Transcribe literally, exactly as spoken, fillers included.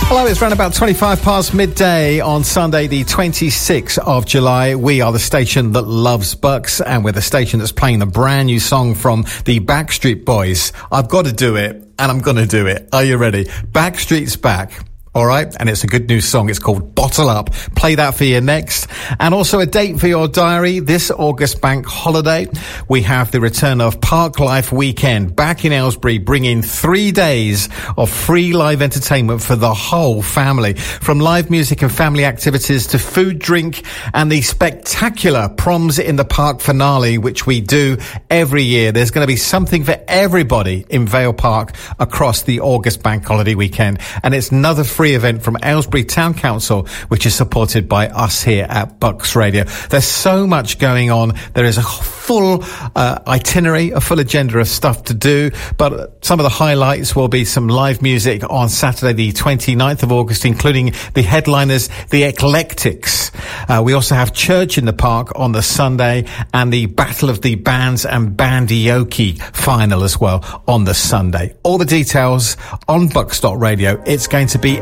Hello, it's around about twenty-five past midday on Sunday, the twenty-sixth of July. We are the station that loves Bucks, and we're the station that's playing the brand new song from the Backstreet Boys. I've got to do it, and I'm going to do it. Are you ready? Backstreet's back. All right, and it's a good new song. It's called Bottle Up. Play that for you next. And also a date for your diary. This August bank holiday, we have the return of Park Life Weekend back in Aylesbury, bringing three days of free live entertainment for the whole family. From live music and family activities to food, drink, and the spectacular Proms in the Park finale, which we do every year. There's going to be something for everybody in Vale Park across the August bank holiday weekend. And it's another free event from Aylesbury Town Council, which is supported by us here at Bucks Radio. There's so much going on. There is a full uh, itinerary, a full agenda of stuff to do, but some of the highlights will be some live music on Saturday the twenty-ninth of August, including the headliners, the Eclectics. Uh, we also have Church in the Park on the Sunday, and the Battle of the Bands and Bandioki final as well on the Sunday. All the details on bucks dot radio. It's going to be